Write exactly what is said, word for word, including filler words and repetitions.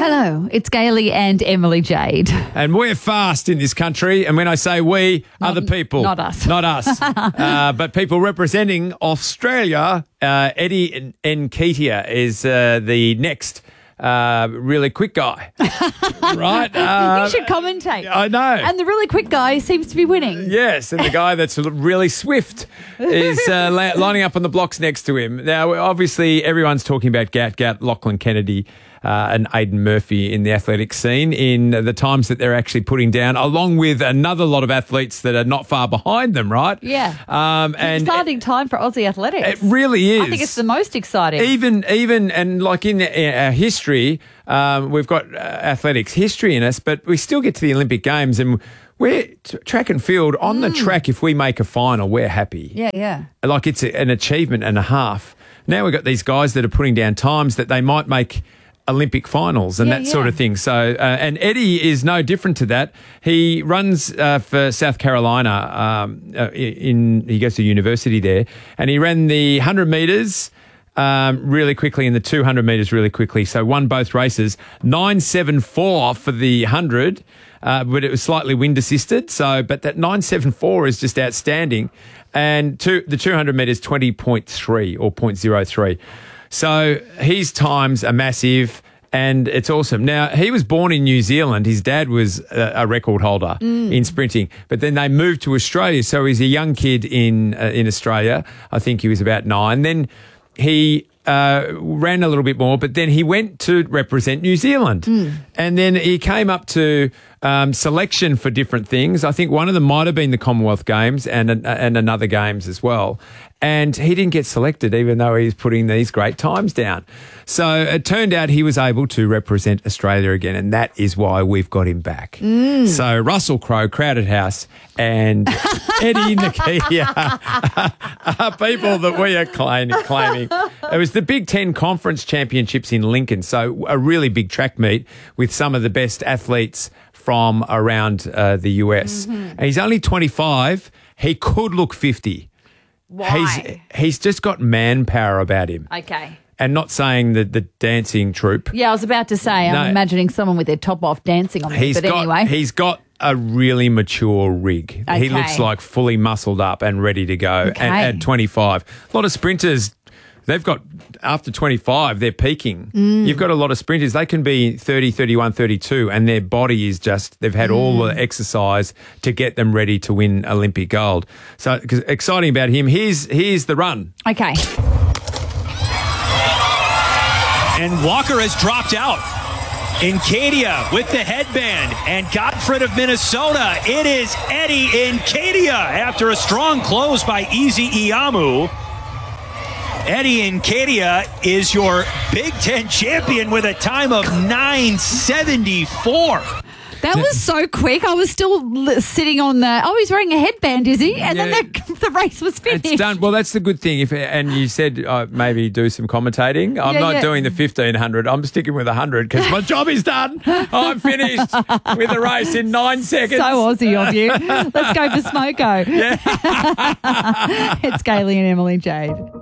Hello, it's Gailey and Emily Jade. And we're fast in this country. And when I say we, Not- other people. not us. Not us. uh, but people representing Australia. Uh, Eddie Nketiah is uh, the next uh, really quick guy. Right? Uh, you should commentate. I know. And the really quick guy seems to be winning. Yes, and the guy that's really swift is uh, la- lining up on the blocks next to him. Now, obviously, everyone's talking about Gat, Gat, Lachlan Kennedy uh, and Aidan Murphy in the athletic scene in the times that they're actually putting down, along with another lot of athletes that are not far behind them, right? Yeah. Um, and Exciting time for Aussie athletics. it really is. I think it's the most exciting. Even, even, and like in our history, um, we've got uh, athletics history in us, but we still get to the Olympic Games and we're t- track and field on the track. If we make a final, we're happy. Yeah, yeah. Like it's a, an achievement and a half. Now we've got these guys that are putting down times that they might make Olympic finals and Yeah, that sort yeah. of thing. So, uh, and Eddie is no different to that. He runs uh, for South Carolina. Um, uh, in he goes to university there, and he ran the one hundred metres um, really quickly and the two hundred metres really quickly. So won both races. nine seven four for the one hundred. Uh, but it was slightly wind assisted. So, but that nine seven four is just outstanding. And two, the two hundred metres, twenty point three or zero point zero three. So his times are massive and it's awesome. Now, he was born in New Zealand. His dad was a, a record holder mm. in sprinting, but then they moved to Australia. So he's a young kid in, uh, in Australia. I think he was about nine. Then he Uh, ran a little bit more, but then he went to represent New Zealand. Mm. And then he came up to um, selection for different things. I think one of them might have been the Commonwealth Games and, and another games as well. And he didn't get selected, even though he's putting these great times down. So it turned out he was able to represent Australia again, and that is why we've got him back. Mm. So Russell Crowe, Crowded House, and Eddie Nketiah are people that we are claim, claiming. It was the Big Ten Conference Championships in Lincoln, so a really big track meet with some of the best athletes from around uh, the U S. Mm-hmm. And he's only twenty-five. He could look fifty. Why? He's, he's just got manpower about him. Okay. And not saying that the dancing troupe. Yeah, I was about to say, No. I'm imagining someone with their top off dancing on me, He's but got, anyway. He's got a really mature rig. Okay. He looks like fully muscled up and ready to go. Okay. And at twenty-five. A lot of sprinters, they've got, after twenty-five, they're peaking. Mm. You've got a lot of sprinters. They can be thirty, thirty-one, thirty-two, and their body is just, they've had mm. all the exercise to get them ready to win Olympic gold. So exciting about him. Here's, here's the run. Okay. And Walker has dropped out. Nketiah with the headband. And Godfred of Minnesota. It is Eddie Nketiah after a strong close by Easy Iyamu. Eddie Nketiah is your Big Ten champion with a time of nine seventy-four. That was so quick. I was still li- sitting on the, oh, he's wearing a headband, is he? And Yeah. then the, the race was finished. It's done. Well, that's the good thing. If and you said uh, maybe do some commentating. I'm Yeah, not yeah. doing the fifteen hundred. I'm sticking with one hundred because my job is done. I'm finished with the race in nine seconds. So Aussie of you. Let's go for Smoko. Yeah. It's Gailey and Emily Jade.